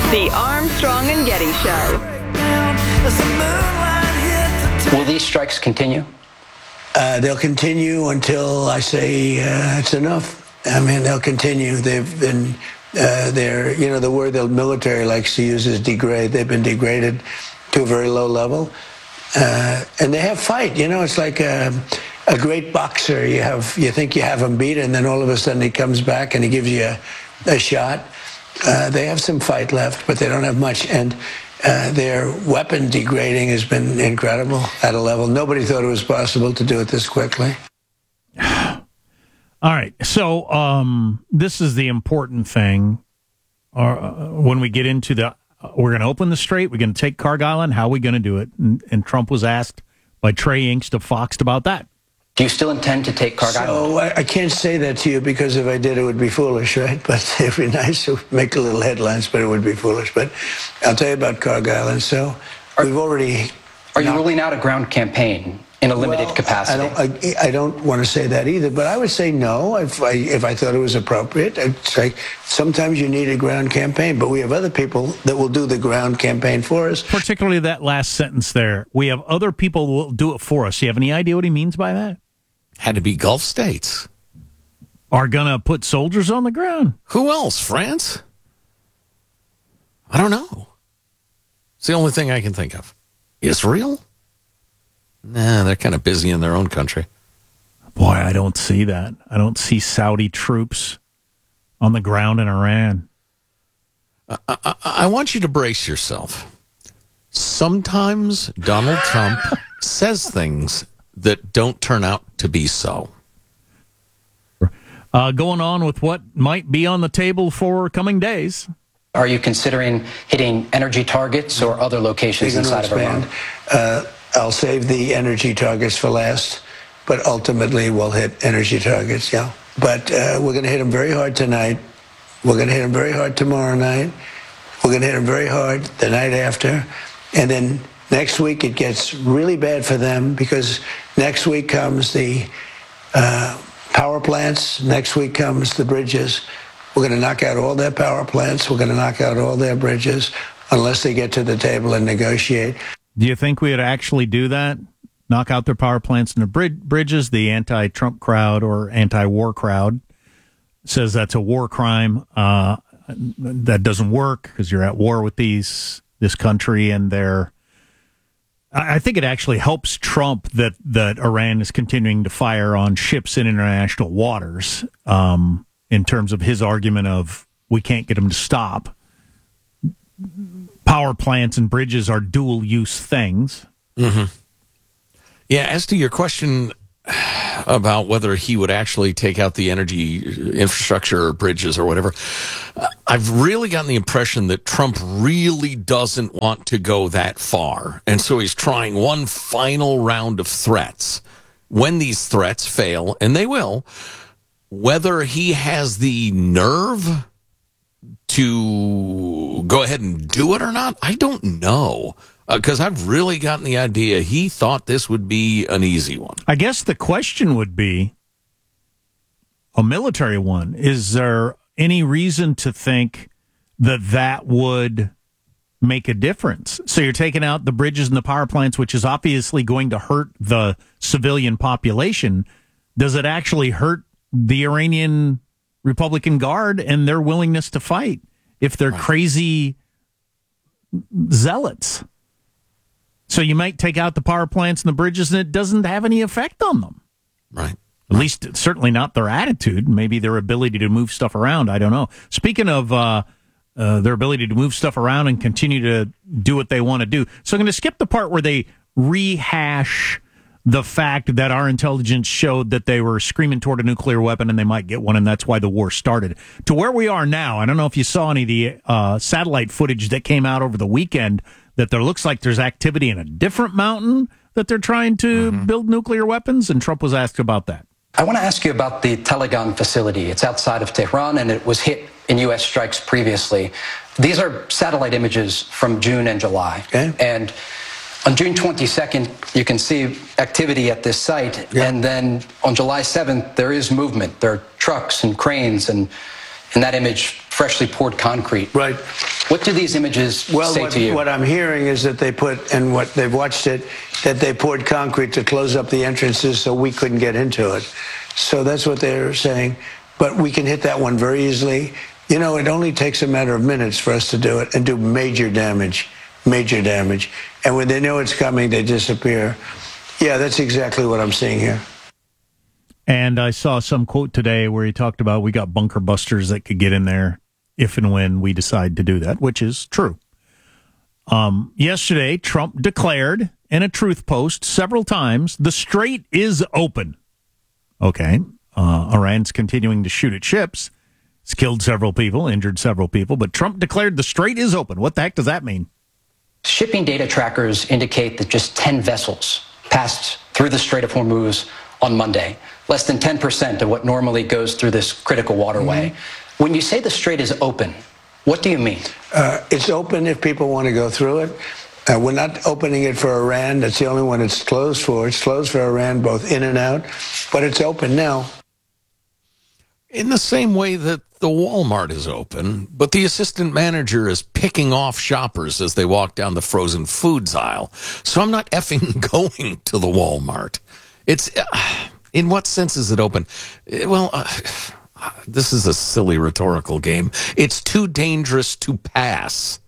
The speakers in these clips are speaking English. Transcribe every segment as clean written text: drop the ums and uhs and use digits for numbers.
The Armstrong and Getty Show. Will these strikes continue? They'll continue until I say it's enough. I mean, they'll continue. They've been, the word the military likes to use is degrade. They've been degraded to a very low level. And they have fight. It's like a great boxer. You think you have him beat, and then all of a sudden he comes back and he gives you a shot. They have some fight left, but they don't have much. And their weapon degrading has been incredible at a level. Nobody thought it was possible to do it this quickly. All right. So this is the important thing. When we get into we're going to open the strait, we're going to take Carg Island. How are we going to do it? And Trump was asked by Trey Inks to Fox about that. Do you still intend to take Carg Island? So I can't say that to you because if I did, it would be foolish, right? But it'd be nice to make a little headlines, but it would be foolish. But I'll tell you about Carg Island. So we've already... Are you ruling out a ground campaign in a limited capacity? I don't want to say that either, but I would say no if I thought it was appropriate. I'd say sometimes you need a ground campaign, but we have other people that will do the ground campaign for us. Particularly that last sentence there. We have other people who will do it for us. Do you have any idea what he means by that? Had to be Gulf states. Are going to put soldiers on the ground. Who else? France? I don't know. It's the only thing I can think of. Israel? Nah, they're kind of busy in their own country. Boy, I don't see that. I don't see Saudi troops on the ground in Iran. I want you to brace yourself. Sometimes Donald Trump says things that don't turn out to be so. Going on with what might be on the table for coming days. Are you considering hitting energy targets or other locations inside of Iran? I'll save the energy targets for last, but ultimately we'll hit energy targets, yeah. But we're going to hit them very hard tonight. We're going to hit them very hard tomorrow night. We're going to hit them very hard the night after. And then next week it gets really bad for them because next week comes the power plants. Next week comes the bridges. We're going to knock out all their power plants. We're going to knock out all their bridges unless they get to the table and negotiate. Do you think we would actually do that? Knock out their power plants and the bridges? The anti-Trump crowd or anti-war crowd says that's a war crime. That doesn't work because you're at war with this country and they're... I think it actually helps Trump that Iran is continuing to fire on ships in international waters in terms of his argument of we can't get them to stop. Power plants and bridges are dual-use things. Mm-hmm. Yeah, as to your question about whether he would actually take out the energy infrastructure or bridges or whatever, I've really gotten the impression that Trump really doesn't want to go that far. And so he's trying one final round of threats. When these threats fail, and they will, whether he has the nerve to go ahead and do it or not, I don't know. Because I've really gotten the idea he thought this would be an easy one. I guess the question would be a military one. Is there any reason to think that would make a difference? So you're taking out the bridges and the power plants, which is obviously going to hurt the civilian population. Does it actually hurt the Iranian Republican Guard and their willingness to fight if they're crazy zealots? So you might take out the power plants and the bridges and it doesn't have any effect on them. Right. At least certainly not their attitude, maybe their ability to move stuff around. I don't know. Speaking of their ability to move stuff around and continue to do what they want to do. So I'm going to skip the part where they rehash the fact that our intelligence showed that they were screaming toward a nuclear weapon and they might get one, and that's why the war started. To where we are now, I don't know if you saw any of the satellite footage that came out over the weekend, that there looks like there's activity in a different mountain that they're trying to build nuclear weapons, and Trump was asked about that. I want to ask you about the Telegon facility. It's outside of Tehran, and it was hit in U.S. strikes previously. These are satellite images from June and July. Okay. And on June 22nd, you can see activity at this site. Yeah. And then on July 7th, there is movement. There are trucks and cranes, and in that image, freshly poured concrete. Right. What do these images say to you? What I'm hearing is that they put, and what they've watched it, that they poured concrete to close up the entrances so we couldn't get into it. So that's what they're saying. But we can hit that one very easily. You know, it only takes a matter of minutes for us to do it and do major damage. And when they know it's coming, they disappear. Yeah, that's exactly what I'm seeing here. And I saw some quote today where he talked about we got bunker busters that could get in there if and when we decide to do that, which is true. Yesterday, Trump declared in a truth post several times, the strait is open. Okay. Iran's continuing to shoot at ships. It's killed several people, injured several people, but Trump declared the strait is open. What the heck does that mean? Shipping data trackers indicate that just 10 vessels passed through the Strait of Hormuz on Monday, less than 10% of what normally goes through this critical waterway. Mm-hmm. When you say the strait is open, what do you mean? It's open if people want to go through it. We're not opening it for Iran. That's the only one it's closed for. It's closed for Iran both in and out, but it's open now. In the same way that the Walmart is open, but the assistant manager is picking off shoppers as they walk down the frozen foods aisle. So I'm not effing going to the Walmart. It's, in what sense is it open? Well, this is a silly rhetorical game. It's too dangerous to pass.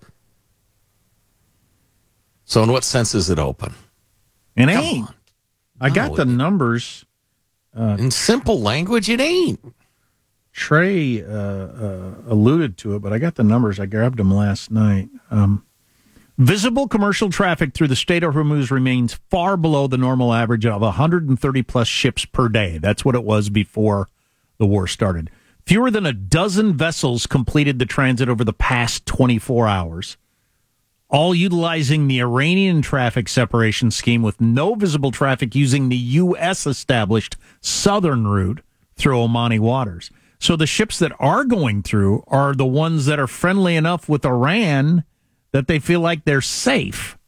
So in what sense is it open? It ain't. I got the numbers. In simple language, it ain't. Trey alluded to it, but I got the numbers. I grabbed them last night. Visible commercial traffic through the Strait of Hormuz remains far below the normal average of 130-plus ships per day. That's what it was before the war started. Fewer than a dozen vessels completed the transit over the past 24 hours, all utilizing the Iranian traffic separation scheme with no visible traffic using the U.S.-established southern route through Omani waters. So the ships that are going through are the ones that are friendly enough with Iran that they feel like they're safe.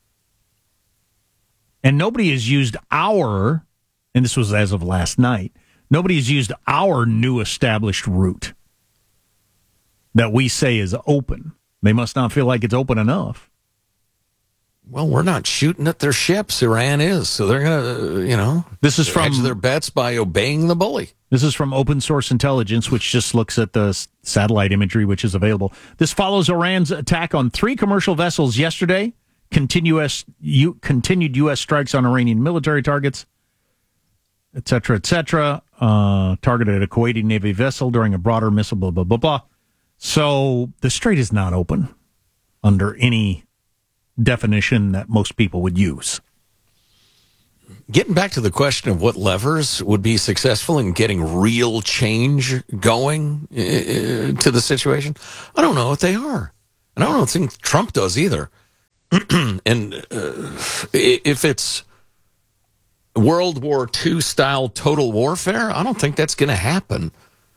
And nobody has used and this was as of last night, nobody has used our new established route that we say is open. They must not feel like it's open enough. Well, we're not shooting at their ships. Iran is. So they're going to, this is hedge their bets by obeying the bully. This is from Open Source Intelligence, which just looks at the satellite imagery which is available. This follows Iran's attack on 3 commercial vessels yesterday, continued U.S. strikes on Iranian military targets, et cetera, targeted a Kuwaiti Navy vessel during a broader missile, blah, blah, blah, blah. So the strait is not open under any definition that most people would use. Getting back to the question of what levers would be successful in getting real change going to the situation, I don't know what they are. And I don't think Trump does either. And if it's World War II style total warfare, I don't think that's going to happen.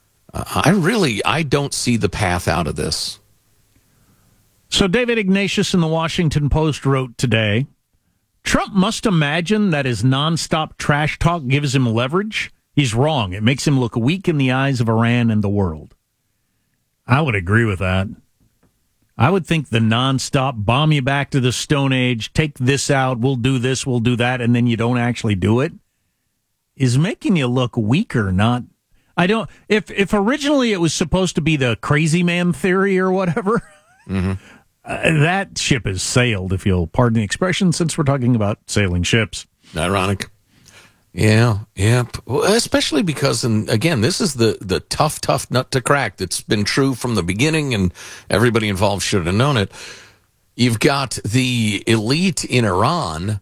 I don't see the path out of this. So David Ignatius in the Washington Post wrote today, Trump must imagine that his nonstop trash talk gives him leverage. He's wrong. It makes him look weak in the eyes of Iran and the world. I would agree with that. I would think the nonstop bomb you back to the Stone Age, take this out, we'll do this, we'll do that, and then you don't actually do it, is making you look weaker, not... If originally it was supposed to be the crazy man theory or whatever... Mm-hmm. That ship has sailed, if you'll pardon the expression, since we're talking about sailing ships. Ironic. Yeah. Well, especially because, and again, this is the tough nut to crack that's been true from the beginning, and everybody involved should have known it. You've got the elite in Iran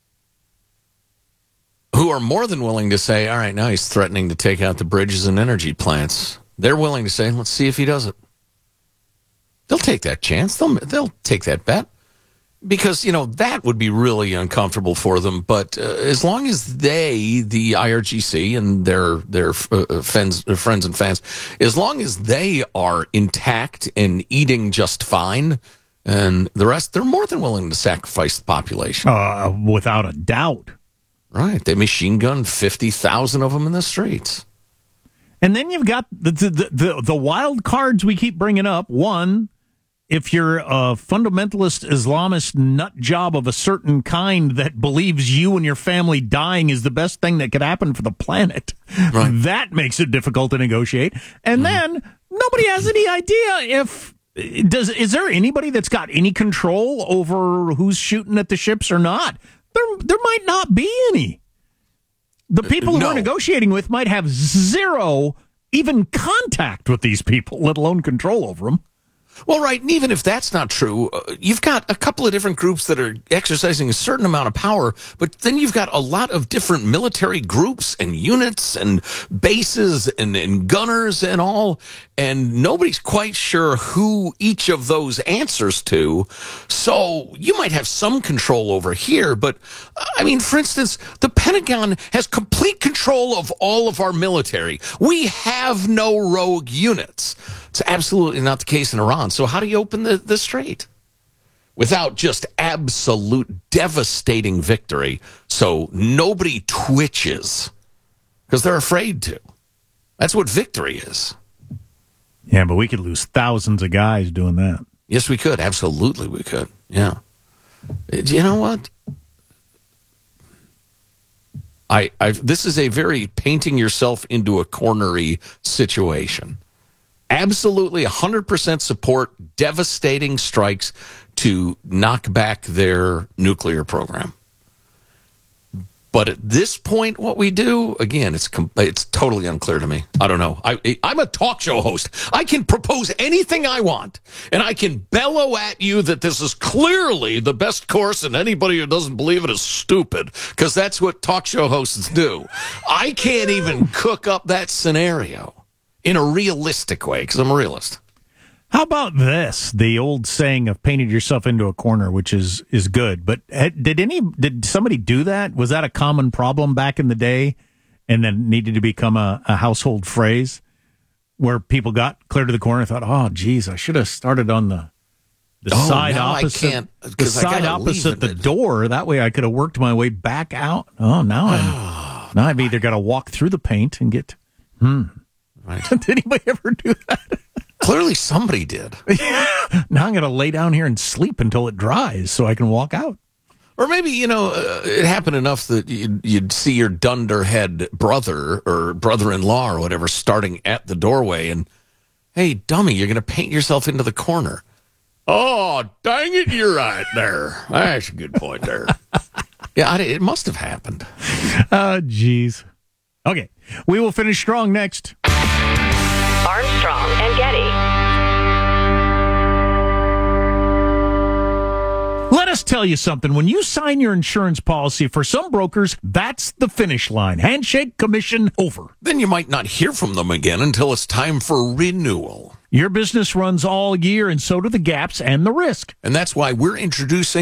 who are more than willing to say, all right, now he's threatening to take out the bridges and energy plants. They're willing to say, let's see if he does it. They'll take that chance. They'll take that bet because, that would be really uncomfortable for them. But as long as the IRGC and their friends and fans, as long as they are intact and eating just fine, and the rest, they're more than willing to sacrifice the population. Without a doubt. Right. They machine gunned 50,000 of them in the streets. And then you've got the wild cards we keep bringing up. One if you're a fundamentalist Islamist nut job of a certain kind that believes you and your family dying is the best thing that could happen for the planet, that makes it difficult to negotiate. And then nobody has any idea is there anybody that's got any control over who's shooting at the ships or not? There might not be any. The people who we're negotiating with might have zero even contact with these people, let alone control over them. Well, right, and even if that's not true, you've got a couple of different groups that are exercising a certain amount of power, but then you've got a lot of different military groups and units and bases and gunners and all, and nobody's quite sure who each of those answers to. So you might have some control over here, but, I mean, for instance, the Pentagon has complete control of all of our military. We have no rogue units. It's absolutely not the case in Iran. So how do you open the strait? Without just absolute devastating victory, so nobody twitches because they're afraid to. That's what victory is. Yeah, but we could lose thousands of guys doing that. Yes, we could. Absolutely, we could. Yeah. You know what? This is a very painting yourself into a cornery situation. Absolutely 100% support devastating strikes to knock back their nuclear program. But at this point, what we do, again, it's totally unclear to me. I don't know. I'm a talk show host. I can propose anything I want, and I can bellow at you that this is clearly the best course, and anybody who doesn't believe it is stupid, because that's what talk show hosts do. I can't even cook up that scenario in a realistic way, because I'm a realist. How about this? The old saying of painted yourself into a corner, which is good. But did somebody do that? Was that a common problem back in the day and then needed to become a household phrase where people got clear to the corner and thought, oh, geez, I should have started on the side opposite, the door. That way I could have worked my way back out. Oh, now I've either got to walk through the paint and get... Right. Did anybody ever do that? Clearly somebody did. Now I'm going to lay down here and sleep until it dries so I can walk out. Or maybe, it happened enough that you'd see your dunderhead brother or brother-in-law or whatever starting at the doorway and, hey, dummy, you're going to paint yourself into the corner. Oh, dang it, you're right there. That's a good point there. Yeah, it must have happened. Oh, jeez. Okay, we will finish strong next. Armstrong and Getty. Let us tell you something. When you sign your insurance policy, for some brokers, that's the finish line. Handshake, commission, over. Then you might not hear from them again until it's time for renewal. Your business runs all year, and so do the gaps and the risk. And that's why we're introducing